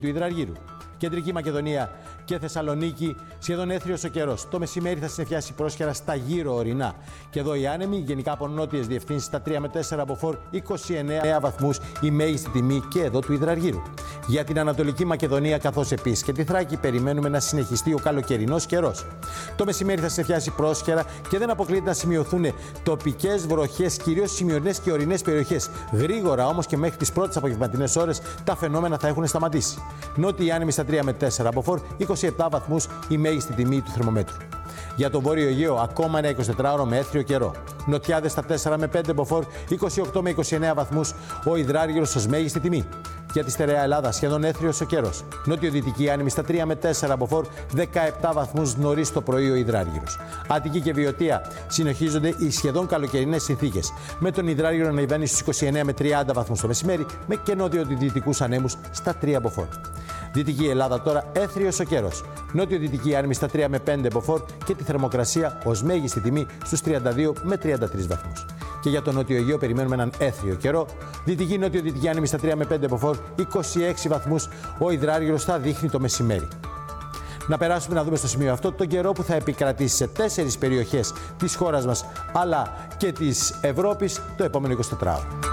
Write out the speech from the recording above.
του Ιδραργύρου. Κεντρική Μακεδονία και Θεσσαλονίκη, σχεδόν έθριος ο καιρός. Το μεσημέρι θα συννεφιάσει πρόσχερα στα γύρω ορεινά. Και εδώ οι άνεμοι, γενικά από νότιες διευθύνσεις, στα 3 με 4 από φορ, 29 βαθμούς η μέγιστη τιμή και εδώ του Ιδραργύρου. Για την Ανατολική Μακεδονία, καθώς επίσης και τη Θράκη, περιμένουμε να συνεχιστεί ο καλοκαιρινός καιρός. Το μεσημέρι θα συννεφιάσει πρόσχερα και δεν αποκλείεται να σημειωθούν τοπικές βροχές, κυρίως σημειωτές και ορεινές περιοχές. Γρήγορα όμως και μέχρι τις πρώτες απογευματινές ώρες τα φαινόμενα θα έχουν σταματήσει. Νότιοι άνεμοι στα 3 με 4 από φορ, 27 βαθμούς η μέγιστη τιμή του θερμομέτρου. Για το Βόρειο Αιγαίο, ακόμα ένα 24ωρο με έθριο καιρό. Νοτιάδες στα 4 με 5 από φορ, 28 με 29 βαθμούς ο Ιδράργυρος ως μέγιστη τιμή. Για τη στερεά Ελλάδα, σχεδόν έθριος ο καιρός. Νότιο-δυτική άνεμη στα 3 με 4 από φορ, 17 βαθμούς νωρίς το πρωί ο Ιδράργυρος. Αττική και Βιωτία συνεχίζονται οι σχεδόν καλοκαιρινές συνθήκες. Με τον Ιδράργυρο να ανεβαίνει στους 29 με 30 βαθμούς το μεσημέρι, με και νότιο-δυτικούς ανέμους στα 3 από φορ. Δυτική Ελλάδα τώρα, έθριος ο καιρός. Νότιο-δυτική άνεμη στα 3 με 5 από φορ και τη θερμοκρασία ως μέγιστη τιμή στους 32 με 33 βαθμούς. Και για το Νότιο Αιγαίο περιμένουμε έναν έθριο καιρό. Δυτική νότιο-δυτική άνεμη στα 3 με 5 από φορ, 26 βαθμούς ο Ιδράργυρος θα δείχνει το μεσημέρι. Να περάσουμε να δούμε στο σημείο αυτό τον καιρό που θα επικρατήσει σε 4 περιοχές της χώρας μας αλλά και της Ευρώπης το επόμενο 24ωρο.